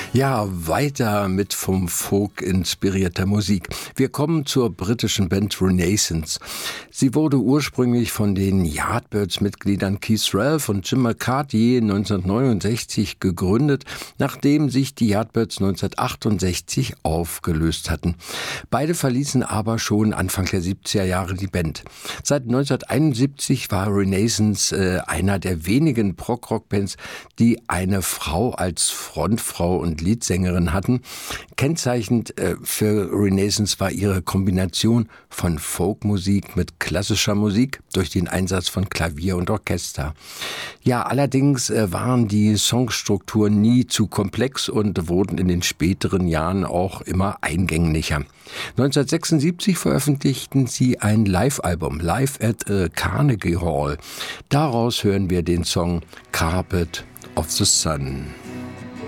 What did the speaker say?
Ja, weiter mit vom Folk inspirierter Musik. Wir kommen zur britischen Band Renaissance. Sie wurde ursprünglich von den Yardbirds-Mitgliedern Keith Relf und Jim McCarthy 1969 gegründet, nachdem sich die Yardbirds 1968 aufgelöst hatten. Beide verließen aber schon Anfang der 70er Jahre die Band. Seit 1971 war Renaissance einer der wenigen Prog-Rock-Bands, die eine Frau als Frontfrau und Leadsängerin hatten. Kennzeichnend für Renaissance war ihre Kombination von Folkmusik mit klassischer Musik durch den Einsatz von Klavier und Orchester. Ja, allerdings waren die Songstrukturen nie zu komplex und wurden in den späteren Jahren auch immer eingänglicher. 1976 veröffentlichten sie ein Live-Album, Live at Carnegie Hall. Daraus hören wir den Song Carpet of the Sun.